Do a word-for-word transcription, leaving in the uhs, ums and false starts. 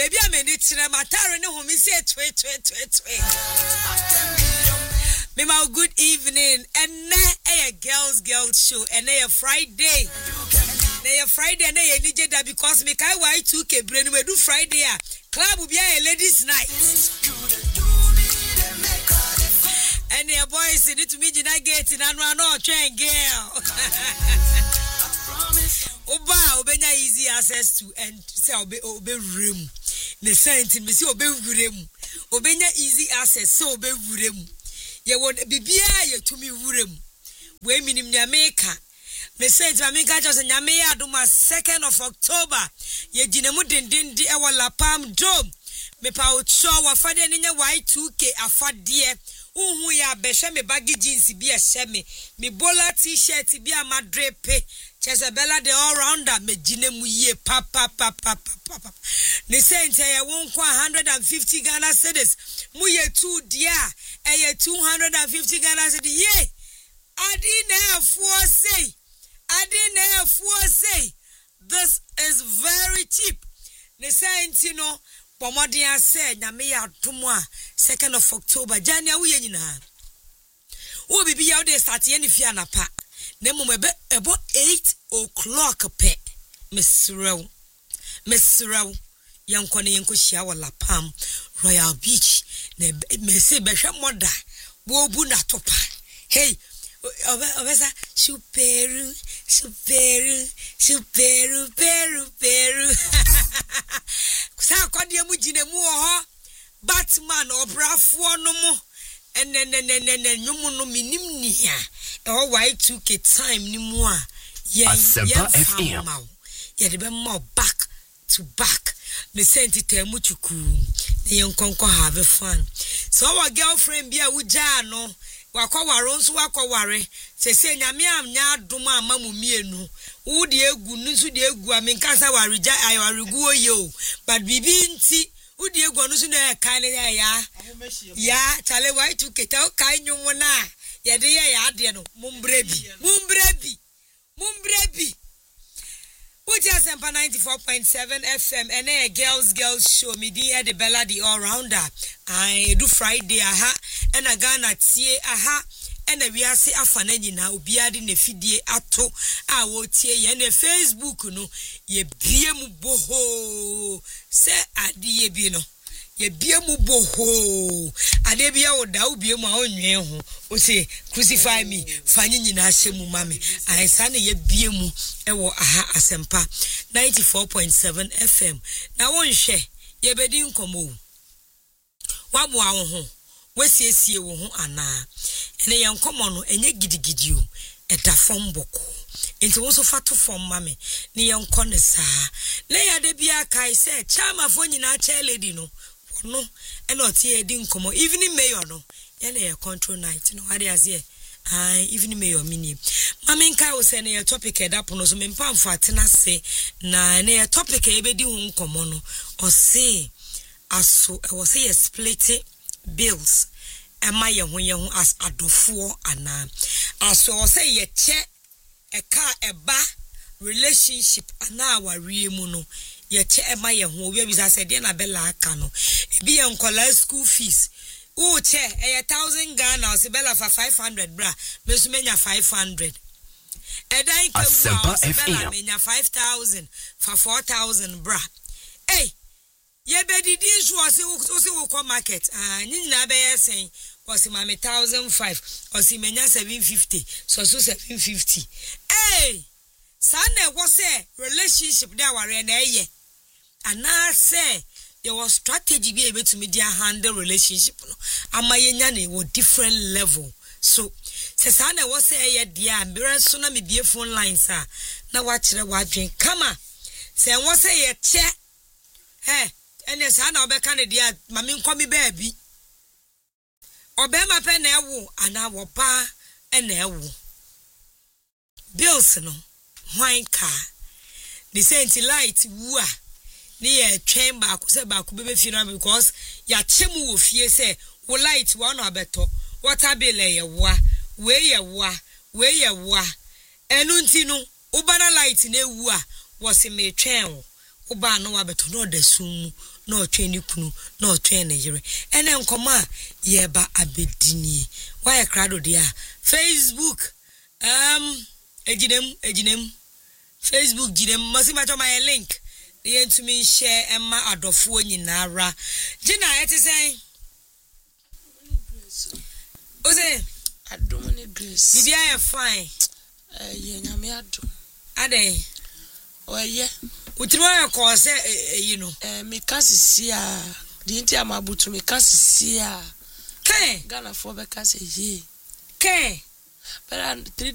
baby ameni tire matare ne ho mi say twe twe twe twe me ma good evening and na a girls girls show and na Friday na Friday na ye nije da because me kai y two k brain we do Friday a club will be a ladies night and your boys need to meet in that gate in anwa no train girl oba obenya easy access to and say obe obe room the sent me see obe room obenya easy access so obe room ye won bibia ye to me room we minim nyameka me sent nyameka just nyame ya adoma second of October ye ginemu dindin di e wala Palm Dome me pa ocho wa fade ne y two k afade uhu ya behwe me baggy jeans bi e hye me me bola t-shirt bi amadrepe Chesabella the all rounder me ginemu ye papa papa papa ne sent ye won kwa one hundred fifty Ghana cedis mu ye two dia e ye two hundred fifty Ghana cedis ye adi na afuo say adi na afuo say this is very cheap ne sent you know Pomodian said nyame ya domo a second of October January wo ye nyina wo bibi ya wo dey start ye ne fi anapa Nemo mebe ebo eight o'clock pe Misrew Misrew yankone yenko hia wala Palm Royal Beach ne me se behwe moda wo bu na topa hey obesa superu superu superu peru peru sa kwade mu gine mu ho Batman obrafo no mo enenenenenen nyumu no minim nia e ho y two k time ni mu a ye F M ye de be mo back to back me sent it e mu chuku ne yenkonko have fun so our girlfriend bia wuja no wakoware nso wakoware se se nyame am nya adom ama mu mienu wo de egu nso de egu amenkasa wareja ayoregu oyo but bibi nti udi egu no so na kan ya ya ya chale y two k ta kan nyumo na ye de ya ade no mumbrebi mumbrebi mumbrebi Uji Asempa ninety-four point seven F M and a girls girls show me di the Bella the all rounder I do Friday aha and a Ghana tie aha and a we are say afana nyina obiade na fidie ato a wo tie ye na Facebook no ye bie mu boho se ade ye bi no ye bie mu boho ade bia wo da wo bie mu a onwen ho o say crucify me fanye nyina hyemu mame ansa na ye bie mu ewo aha Asempa ninety-four point seven F M na won hwe ye bedi nkomo wabo awo ho wasiesie wo ho ana ene ye nkomo no enye gidigidi o eda fom boko enti wo so fato fom mame ne ye nkone saa na ya de bia kai se chama fo nyina cha lady no no ene otie edi nkomo evening mayor no yana ye control night no ade azie ah evening mayor mini mame nkai wo se ne ye topic edapo no so me mpamfo atena se na ne ye topic e bedi hu nkomo no o se aso e wo se ye split bills ema ye ho ye ho as adofo ana aso wo se ye che e ka eba relationship ana aware mu no ye che ema ye ho obi bisa se de na bella aka no ebi ye nkola school fees o che e one thousand Ghana o se bella for five hundred bra me so menya five hundred e dan ka wa se bella menya five thousand for four thousand bra hey ye be didi nso o se o se wo ko market ah nyi na be yesen o se ma me one thousand five o se menya seven fifty so so seven fifty hey sana wo se relationship da ware na eye ana se there was strategy be able to media handle relationship no amayenya na wo different level so se sana wo se eye dia mbere so na me bie phone lines a na wa kire wa dwen kama se wo se ye che eh ene sana obeka ne dia mame nkomi baabi obema pe na ewo ana wo pa ena ewo bills no wine car the senti light wua ni e twen ba ko se ba ko bebe funeral because ya chemu wo fie se wo light wo na abeto water bill e ye wa we ye wa we ye wa enu nti no ubana light na ewu a wo se me twen wo oba no wa beto no da sum no otwe ni kunu no otwe ne yire ene nkoma ye ba abedini why crowd dia Facebook um ejinem ejinem Facebook jinem masima to my link ye ntumi share emma adofo nyinara gina eti sen Ose Adomini Grace bibia ye fine eh ye nyame adom ade oye utiro ye ko se you know eh me kasisi a di nti amabutu me kasisi a ke Ghana for be kasisi ke but three